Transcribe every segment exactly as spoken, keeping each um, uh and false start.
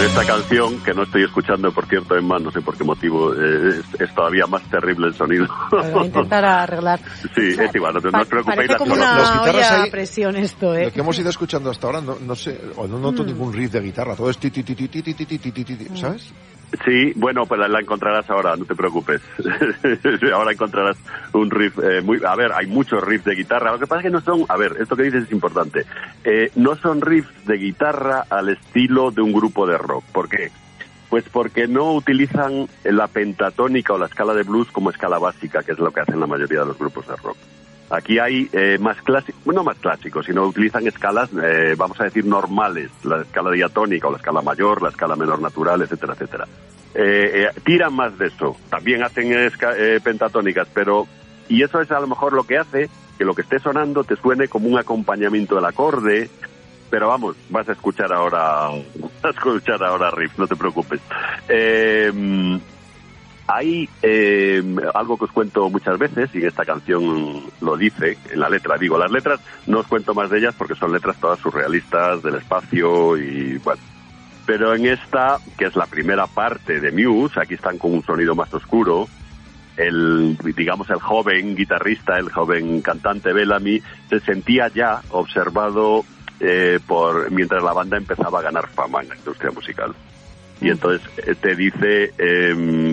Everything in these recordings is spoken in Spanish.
esta canción, que no estoy escuchando, por cierto, Emma, no sé por qué motivo, eh, es, es todavía más terrible el sonido. Pero voy a intentar arreglar. Sí, o sea, es igual, no, no os preocupéis. Parece como una olla a presión esto, ¿eh? Lo que hemos ido escuchando hasta ahora, no, no sé, o no noto mm. ningún riff de guitarra, todo es ti ti ti ti ti ti ti ti ti ti, ¿sabes? Sí, bueno, pues la, la encontrarás ahora, no te preocupes. Ahora encontrarás un riff eh, muy... A ver, hay muchos riffs de guitarra. Lo que pasa es que no son... A ver, esto que dices es importante. Eh, no son riffs de guitarra al estilo de un grupo de rock. ¿Por qué? Pues porque no utilizan la pentatónica o la escala de blues como escala básica, que es lo que hacen la mayoría de los grupos de rock. Aquí hay eh, más clásicos, no más clásicos, sino utilizan escalas, eh, vamos a decir, normales, la escala diatónica o la escala mayor, la escala menor natural, etcétera, etcétera. Eh, eh, tiran más de eso, también hacen esca- eh, pentatónicas, pero, y eso es a lo mejor lo que hace que lo que esté sonando te suene como un acompañamiento del acorde, pero vamos, vas a escuchar ahora, vas a escuchar ahora riff, no te preocupes. Eh... Hay eh, algo que os cuento muchas veces, y esta canción lo dice en la letra. Digo, las letras no os cuento más de ellas porque son letras todas surrealistas, del espacio y bueno. Pero en esta, que es la primera parte de Muse, aquí están con un sonido más oscuro. El, digamos, el joven guitarrista, el joven cantante Bellamy, se sentía ya observado eh, por mientras la banda empezaba a ganar fama en la industria musical. Y entonces eh, te dice, eh,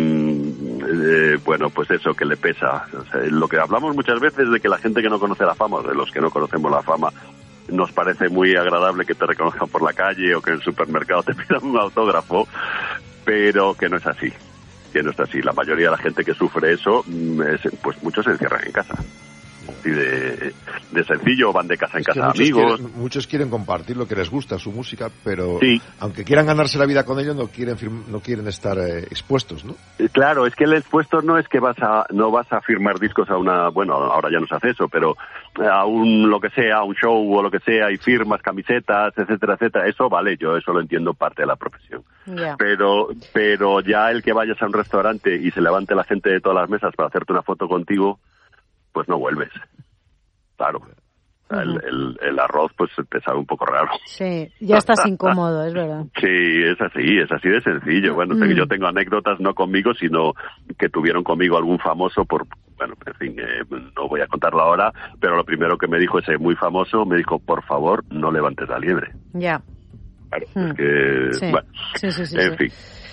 eh, bueno, pues eso, que le pesa. O sea, lo que hablamos muchas veces de que la gente que no conoce la fama, o de los que no conocemos la fama, nos parece muy agradable que te reconozcan por la calle o que en el supermercado te pidan un autógrafo, pero que no es así. Que no es así. La mayoría de la gente que sufre eso, es, pues muchos se encierran en casa. Y de, de sencillo, van de casa en es casa muchos amigos. Quieren, muchos quieren compartir lo que les gusta, su música, pero sí. aunque quieran ganarse la vida con ello, no quieren firm, no quieren estar eh, expuestos, ¿no? Claro, es que el expuesto no es que vas a no vas a firmar discos a una, bueno, ahora ya no se hace eso, pero a un lo que sea, a un show o lo que sea, y firmas camisetas, etcétera, etcétera. Eso vale, yo eso lo entiendo, parte de la profesión. Yeah. Pero pero ya el que vayas a un restaurante y se levante la gente de todas las mesas para hacerte una foto contigo, pues no vuelves. Claro. Uh-huh. El, el, el arroz pues te sabe un poco raro. Sí, ya estás incómodo, es verdad. Sí, es así, es así de sencillo. Bueno, mm. yo tengo anécdotas no conmigo, sino que tuvieron conmigo algún famoso por, bueno, en fin, eh, no voy a contarlo ahora, pero lo primero que me dijo ese muy famoso, me dijo, por favor, no levantes la liebre. Ya. Yeah. Claro, mm. es que, sí. bueno, sí, sí, sí, en sí. fin.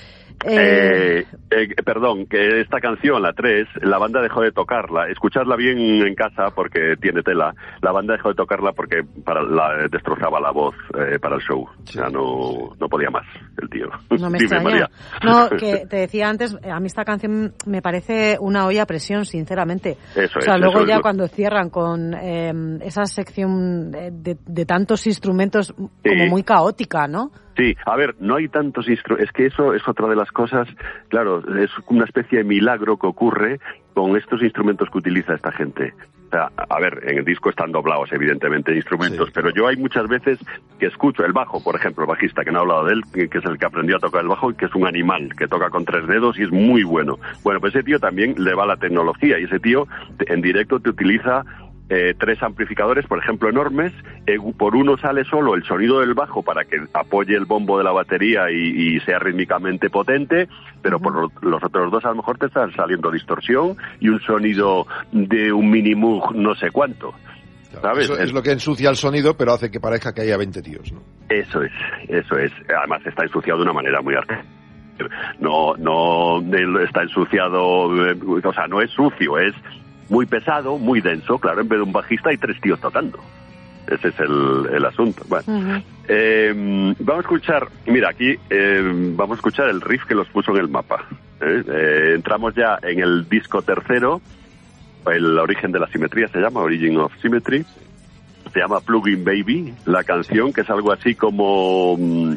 Eh, eh, perdón, que esta canción, la tres, la banda dejó de tocarla. Escuchadla bien en casa porque tiene tela. La banda dejó de tocarla porque para la destrozaba la voz eh, para el show. Sí, o sea, no, no podía más el tío. No me Dime, extraña. María. No, que te decía antes, a mí esta canción me parece una olla a presión, sinceramente. Eso o sea, es, luego eso ya es lo... cuando cierran con eh, esa sección de, de, de tantos instrumentos como sí. muy caótica, ¿no? Sí, a ver, no hay tantos instrumentos, es que eso es otra de las cosas, claro, es una especie de milagro que ocurre con estos instrumentos que utiliza esta gente. O sea, a ver, en el disco están doblados, evidentemente, instrumentos, sí. pero yo hay muchas veces que escucho el bajo, por ejemplo, el bajista, que no he hablado de él, que es el que aprendió a tocar el bajo, y que es un animal, que toca con tres dedos y es muy bueno. Bueno, pues ese tío también le va la tecnología, y ese tío en directo te utiliza Eh, tres amplificadores, por ejemplo, enormes. Eh, por uno sale solo el sonido del bajo para que apoye el bombo de la batería y, y sea rítmicamente potente, pero uh-huh. por los, los otros dos a lo mejor te están saliendo distorsión y un sonido de un mini Moog no sé cuánto. ¿Sabes? Eso es lo que ensucia el sonido, pero hace que parezca que haya veinte tíos, ¿no? Eso es, eso es. Además está ensuciado de una manera muy artística. No, no está ensuciado, o sea, no es sucio, es muy pesado, muy denso. Claro, en vez de un bajista hay tres tíos tocando. Ese es el, el asunto. Bueno, uh-huh. eh, vamos a escuchar, mira, aquí eh, vamos a escuchar el riff que los puso en el mapa. ¿eh? Eh, entramos ya en el disco tercero, el origen de la simetría se llama, Origin of Symmetry. Se llama Plug-in Baby, la canción, que es algo así como...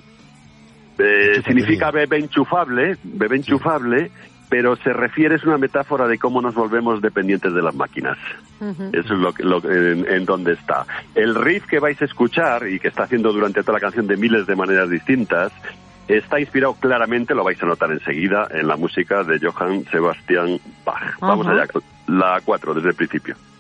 Eh, significa bebé enchufable, bebé enchufable, pero se refiere, es una metáfora de cómo nos volvemos dependientes de las máquinas. Uh-huh. Eso es lo que, lo, en, en donde está. El riff que vais a escuchar, y que está haciendo durante toda la canción de miles de maneras distintas, está inspirado claramente, lo vais a notar enseguida, en la música de Johann Sebastian Bach. Uh-huh. Vamos allá, la cuatro, desde el principio.